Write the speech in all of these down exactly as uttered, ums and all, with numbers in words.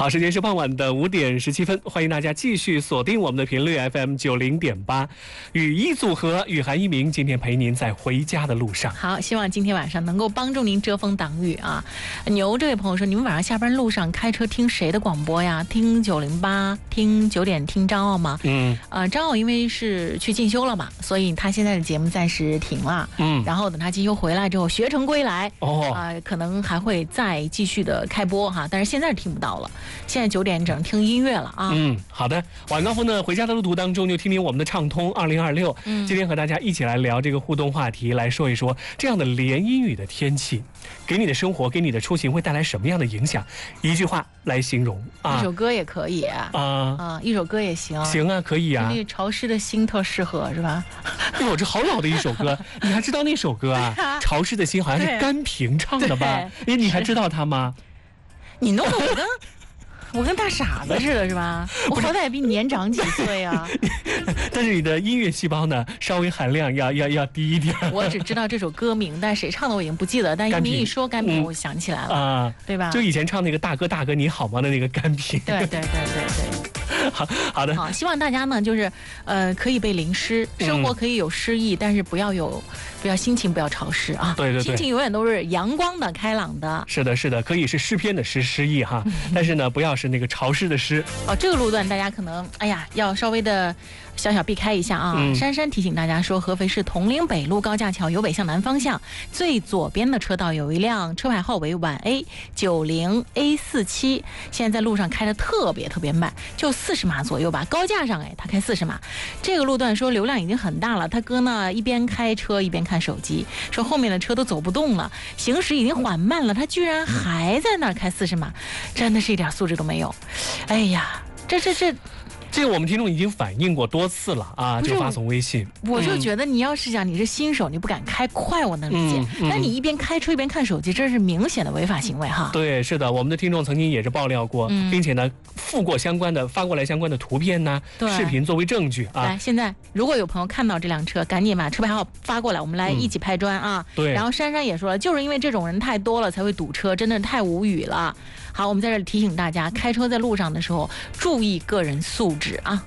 好，时间是傍晚的五点十七分，欢迎大家继续锁定我们的频率 F M 九零点八，雨衣组合雨涵一鸣，今天陪您在回家的路上。 好，希望今天晚上能够帮助您遮风挡雨啊。牛这位朋友说，你们晚上下班路上开车听谁的广播呀？听九零八，听九点听张奥吗？ 嗯， 呃，张奥因为是去进修了嘛，所以他现在的节目暂时停了。 嗯， 然后等他进修回来之后，学成归来， 哦， 啊、呃，可能还会再继续的开播哈，但是现在是听不到了。现在九点整听音乐了啊。 嗯，好的。晚高峰呢，回家的路途当中就听听我们的畅通二零二六。 嗯， 今天和大家一起来聊这个互动话题，来说一说这样的连阴雨的天气，给你的生活、给你的出行会带来什么样的影响？一句话来形容啊。 一首歌也可以啊。啊，一首歌也行。 行啊，可以啊。 那个潮湿的心特适合是吧？ 哎呦，这好老的一首歌，你还知道那首歌啊？啊潮湿的心好像是甘萍唱的吧？哎，你还知道他吗？ 你弄得我跟我跟大傻子似的，是吧？我好歹也比你年长几岁啊。 但是你的音乐细胞呢，稍微含量要要要低一点。 我只知道这首歌名，但谁唱的我已经不记得。但你一说甘萍，我想起来了啊、嗯，对吧？ 就以前唱那个大哥大哥你好吗的那个甘萍。 对对对对对。 好好的， 好，希望大家呢，就是呃，可以被淋湿，生活可以有诗意，嗯、但是不要有，不要心情不要潮湿啊。 对对对， 心情永远都是阳光的、开朗的。 是的，是的，可以是诗篇的诗诗意哈，但是呢，不要是那个潮湿的湿。 哦，这个路段大家可能，哎呀，要稍微的。小小避开一下啊！嗯、珊珊提醒大家说，合肥市铜陵北路高架桥由北向南方向最左边的车道有一辆车牌号为皖 A 九零 A 四七，现在在路上开的特别特别慢，就四十码左右吧。高架上哎，他开四十码。这个路段说流量已经很大了，他哥呢一边开车一边看手机，说后面的车都走不动了，行驶已经缓慢了，他居然还在那儿开四十码，真的是一点素质都没有。哎呀，这这这。 这个我们听众已经反映过多次了啊，就发送微信。 我就觉得你要是想你是新手，你不敢开快，我能理解。嗯嗯、但你一边开车一边看手机，这是明显的违法行为哈。 对，是的，我们的听众曾经也是爆料过，嗯、并且呢附过相关的发过来相关的图片呢、视频作为证据啊。 来，现在如果有朋友看到这辆车，赶紧把车牌号发过来，我们来一起拍砖啊。 嗯、对。 然后珊珊也说了，就是因为这种人太多了才会堵车，真的太无语了。好，我们在这里提醒大家，开车在路上的时候注意个人素质啊。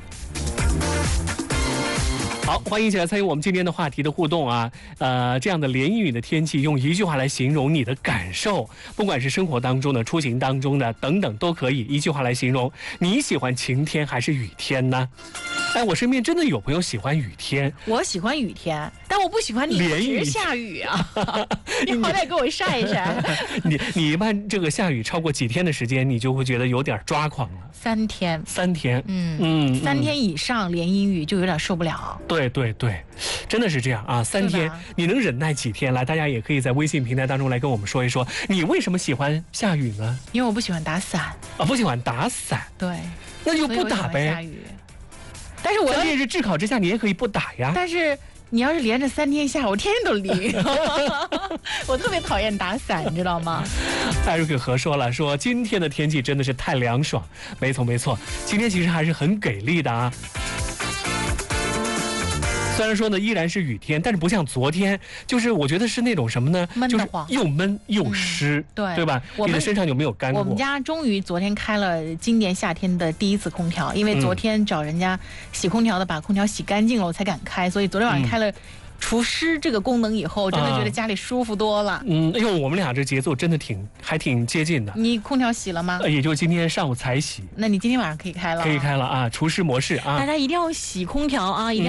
好，欢迎一起来参与我们今天的话题的互动啊！呃，这样的连阴雨的天气，用一句话来形容你的感受，不管是生活当中的、出行当中的等等，都可以一句话来形容。你喜欢晴天还是雨天呢？哎，我身边真的有朋友喜欢雨天， 我喜欢雨天，但我不喜欢你一直下雨啊！你好歹给我晒一晒。 你你一般这个下雨超过几天的时间，你就会觉得有点抓狂了。 三天， 三天， 嗯嗯，三天以上连阴雨就有点受不了。 对对对，真的是这样啊！三天，你能忍耐几天？来，大家也可以在微信平台当中来跟我们说一说，你为什么喜欢下雨呢？ 因为我不喜欢打伞啊，不喜欢打伞。 对， 那就不打呗。 下雨。但是我在烈日炙烤之下，你也可以不打呀。 但是你要是连着三天下，我天天都淋。我特别讨厌打伞，你知道吗？ 艾瑞克和说了，说今天的天气真的是太凉爽。没错没错，今天其实还是很给力的啊。虽然说呢依然是雨天，但是不像昨天，就是我觉得是那种什么呢，就是又闷又湿，嗯、 对对吧？你的身上有没有干过？ 我们家终于昨天开了今年夏天的第一次空调，因为昨天找人家洗空调的把空调洗干净了，我才敢开，所以昨天晚上开了。嗯除湿这个功能以后，真的觉得家里舒服多了。啊、 嗯，哎呦，我们俩这节奏真的挺还挺接近的。 你空调洗了吗？ 呃、也就今天上午才洗。 那你今天晚上可以开了。 可以开了啊，除湿模式啊。 大家一定要洗空调啊，一定要。